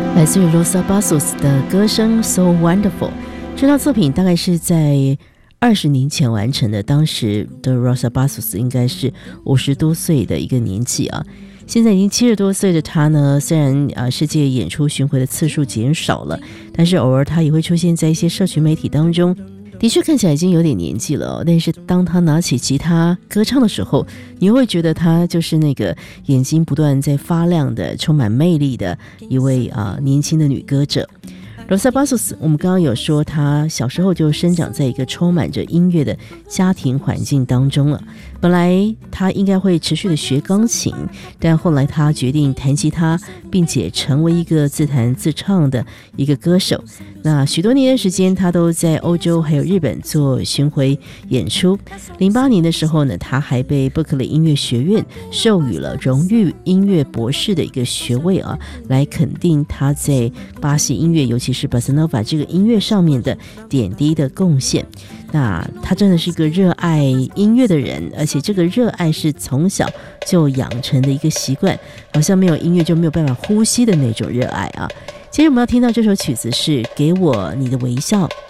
来自于 Rosa Bastos 的歌声 So Wonderful。 这套作品大概是在20年前完成的，当时的 Rosa Bastos 应该是50多岁的一个年纪啊。现在已经70多岁的他呢，虽然世界演出巡回的次数减少了，但是偶尔他也会出现在一些社群媒体当中，的确看起来已经有点年纪了但是当他拿起吉他歌唱的时候，你又会觉得他就是那个眼睛不断在发亮的充满魅力的一位年轻的女歌者。Rosa Bastos 我们刚刚有说她小时候就生长在一个充满着音乐的家庭环境当中了。本来她应该会持续的学钢琴，但后来她决定弹吉他，并且成为一个自弹自唱的一个歌手。那许多年的时间她都在欧洲还有日本做巡回演出。08年的时候呢，她还被伯克利音乐学院授予了荣誉音乐博士的一个学位来肯定她在巴西音乐尤其是 Bossa Nova 这个音乐上面的点滴的贡献。那他真的是一个热爱音乐的人，而且这个热爱是从小就养成的一个习惯，好像没有音乐就没有办法呼吸的那种热爱啊。接着我们要听到这首曲子是《给我你的微笑》，